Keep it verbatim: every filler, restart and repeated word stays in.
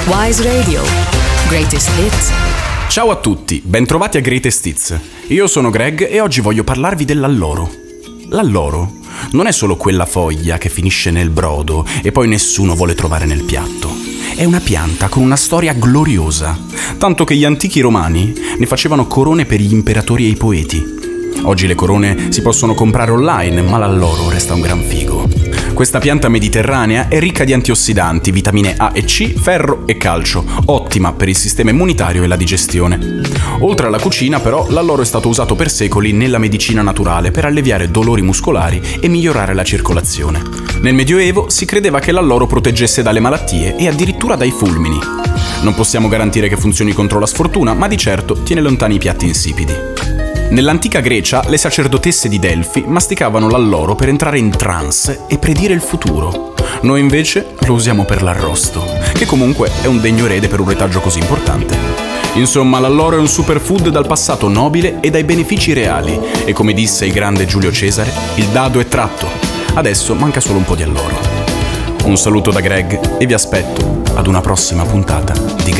Wise Radio. Greatest Hits. Ciao a tutti, bentrovati a Greatest Hits. Io sono Greg e oggi voglio parlarvi dell'alloro. L'alloro non è solo quella foglia che finisce nel brodo e poi nessuno vuole trovare nel piatto. È una pianta con una storia gloriosa, tanto che gli antichi romani ne facevano corone per gli imperatori e i poeti. Oggi le corone si possono comprare online, ma l'alloro resta un gran figo. Questa pianta mediterranea è ricca di antiossidanti, vitamine A e C, ferro e calcio, ottima per il sistema immunitario e la digestione. Oltre alla cucina, però, l'alloro è stato usato per secoli nella medicina naturale per alleviare dolori muscolari e migliorare la circolazione. Nel Medioevo si credeva che l'alloro proteggesse dalle malattie e addirittura dai fulmini. Non possiamo garantire che funzioni contro la sfortuna, ma di certo tiene lontani i piatti insipidi. Nell'antica Grecia, le sacerdotesse di Delfi masticavano l'alloro per entrare in trance e predire il futuro. Noi invece lo usiamo per l'arrosto, che comunque è un degno erede per un retaggio così importante. Insomma, l'alloro è un superfood dal passato nobile e dai benefici reali, e come disse il grande Giulio Cesare, il dado è tratto. Adesso manca solo un po' di alloro. Un saluto da Greg e vi aspetto ad una prossima puntata di